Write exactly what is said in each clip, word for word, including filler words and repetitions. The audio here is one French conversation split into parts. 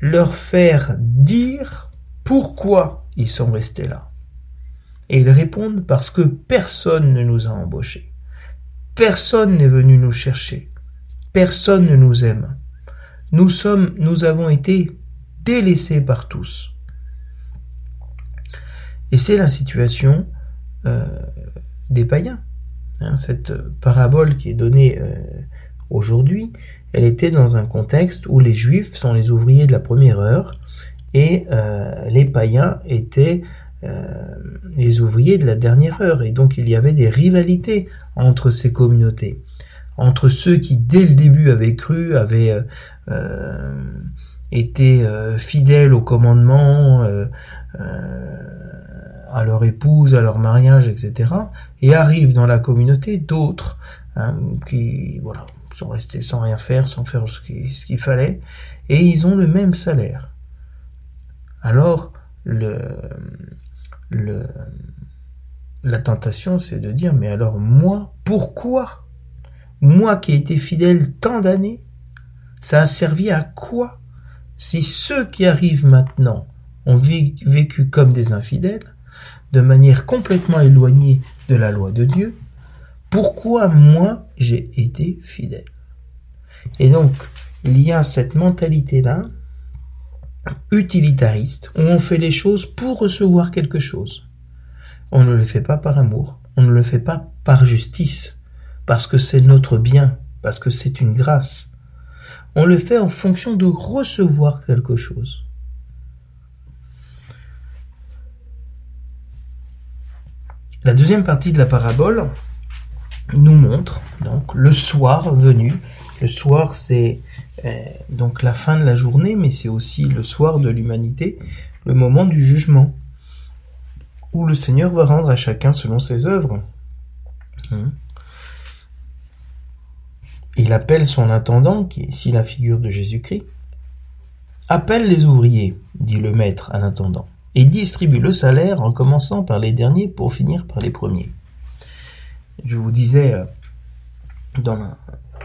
leur faire dire pourquoi ils sont restés là. Et ils répondent parce que personne ne nous a embauchés. Personne n'est venu nous chercher. Personne ne nous aime. Nous sommes, nous avons été délaissés par tous. Et c'est la situation euh, des païens. Hein, cette parabole qui est donnée euh, aujourd'hui, elle était dans un contexte où les Juifs sont les ouvriers de la première heure et euh, les païens étaient euh, les ouvriers de la dernière heure. Et donc il y avait des rivalités entre ces communautés, entre ceux qui dès le début avaient cru, avaient euh, euh, été euh, fidèles au commandement, euh, euh, à leur épouse, à leur mariage, et cetera. Et arrivent dans la communauté d'autres hein, qui voilà, sont restés sans rien faire, sans faire ce qu'il, ce qu'il fallait, et ils ont le même salaire. Alors, le, le, la tentation, c'est de dire, mais alors moi, pourquoi ? Moi qui ai été fidèle tant d'années, ça a servi à quoi ? Si ceux qui arrivent maintenant ont vécu comme des infidèles, de manière complètement éloignée de la loi de Dieu, pourquoi moi j'ai été fidèle ? Et donc, il y a cette mentalité-là, utilitariste, où on fait les choses pour recevoir quelque chose. On ne le fait pas par amour, on ne le fait pas par justice, parce que c'est notre bien, parce que c'est une grâce. On le fait en fonction de recevoir quelque chose. La deuxième partie de la parabole nous montre donc le soir venu. Le soir, c'est euh, donc la fin de la journée, mais c'est aussi le soir de l'humanité, le moment du jugement, où le Seigneur va rendre à chacun selon ses œuvres. Hum. Il appelle son intendant, qui est ici la figure de Jésus-Christ. « Appelle les ouvriers, dit le maître à l'intendant, et distribue le salaire en commençant par les derniers pour finir par les premiers. » Je vous disais euh, dans la...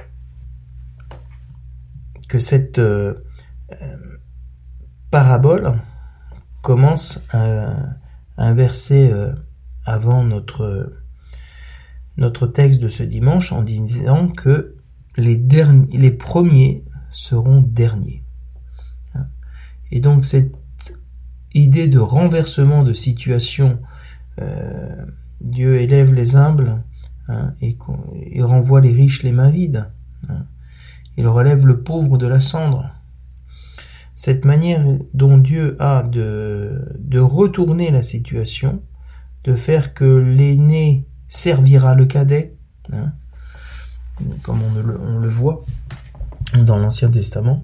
que cette euh, euh, parabole commence un, un verset euh, avant notre, notre texte de ce dimanche en disant que les, derniers, les premiers seront derniers. Et donc cette idée de renversement de situation, euh, Dieu élève les humbles hein, et, et renvoie les riches les mains vides. Hein. Il relève le pauvre de la cendre. Cette manière dont Dieu a de, de retourner la situation, de faire que l'aîné servira le cadet, hein, comme on le, on le voit dans l'Ancien Testament.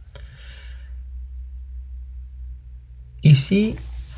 Ici,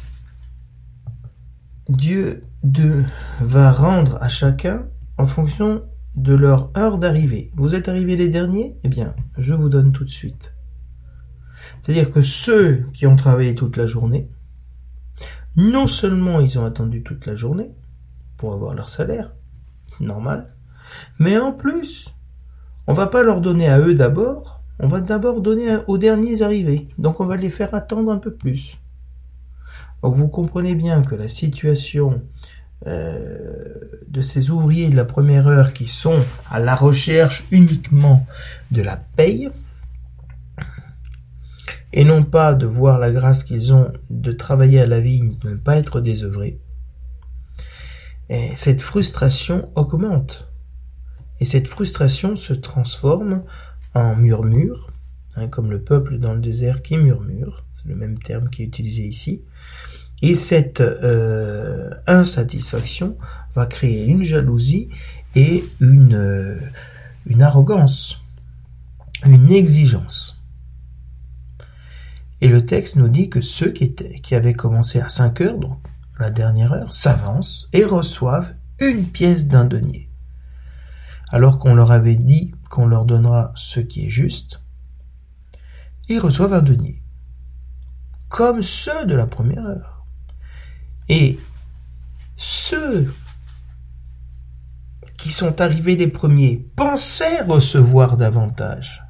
Dieu de, va rendre à chacun en fonction de leur heure d'arrivée. Vous êtes arrivés les derniers ? Eh bien, je vous donne tout de suite. C'est-à-dire que ceux qui ont travaillé toute la journée, non seulement ils ont attendu toute la journée pour avoir leur salaire, normal, mais en plus, on va pas leur donner à eux d'abord, on va d'abord donner aux derniers arrivés. Donc on va les faire attendre un peu plus. Donc vous comprenez bien que la situation euh, de ces ouvriers de la première heure qui sont à la recherche uniquement de la paye, et non pas de voir la grâce qu'ils ont de travailler à la vigne, de ne pas être désœuvrés, et cette frustration augmente. Et cette frustration se transforme en murmure, hein, comme le peuple dans le désert qui murmure, c'est le même terme qui est utilisé ici. Et cette euh, insatisfaction va créer une jalousie et une, euh, une arrogance, une exigence. Et le texte nous dit que ceux qui, étaient, qui avaient commencé à cinq heures, donc la dernière heure, s'avancent et reçoivent une pièce d'un denier. Alors qu'on leur avait dit qu'on leur donnera ce qui est juste, ils reçoivent un denier, comme ceux de la première heure. Et ceux qui sont arrivés les premiers pensaient recevoir davantage.